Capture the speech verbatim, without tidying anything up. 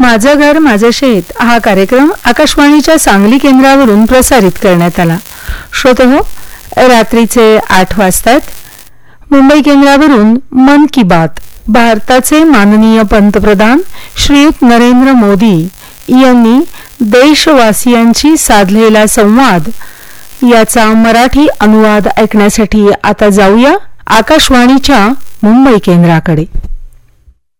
माझं घर माझं शेत हा कार्यक्रम आकाशवाणीच्या सांगली केंद्रावरून प्रसारित करण्यात आला. श्रोतेहो, रात्रीचे आठ वाजतात. मुंबई केंद्रावरून मन की बात भारताचे माननीय पंतप्रधान श्रीयुत नरेंद्र मोदी यांनी देशवासियांशी साधलेला संवाद याचा मराठी अनुवाद ऐकण्यासाठी आता जाऊया आकाशवाणीच्या मुंबई केंद्राकडे.